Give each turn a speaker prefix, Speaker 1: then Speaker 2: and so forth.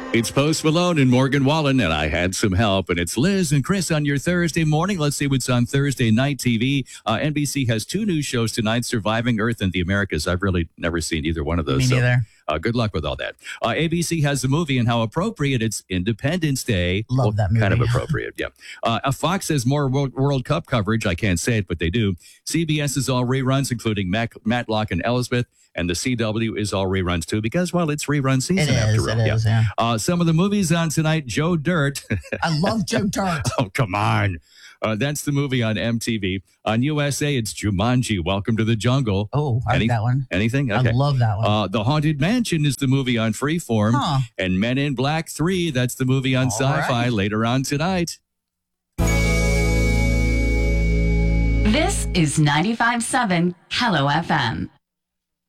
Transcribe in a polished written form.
Speaker 1: It's Post Malone and Morgan Wallen, and I had some help. And it's Liz and Chris on your Thursday morning. Let's see what's on Thursday night TV. NBC has two new shows tonight, Surviving Earth and The Americas. I've really never seen either one of those.
Speaker 2: Me neither.
Speaker 1: Good luck with all that. ABC has the movie and how appropriate it's Independence Day.
Speaker 2: Love that movie.
Speaker 1: Kind of appropriate, yeah. Fox has more World Cup coverage. I can't say it, but they do. CBS is all reruns, including Matlock and Elsbeth. And the CW is all reruns, too, because, well, it's rerun season after all.
Speaker 2: It is, yeah.
Speaker 1: Some of the movies on tonight, Joe Dirt.
Speaker 2: I love Joe Dirt.
Speaker 1: Oh, come on. That's the movie on MTV. On USA, it's Jumanji, Welcome to the Jungle.
Speaker 2: Oh, I like that one.
Speaker 1: Anything? Okay.
Speaker 2: I love that one.
Speaker 1: The Haunted Mansion is the movie on Freeform.
Speaker 2: Huh.
Speaker 1: And Men in Black 3, that's the movie on Sci-Fi later on tonight.
Speaker 3: This is 95.7 Hello FM.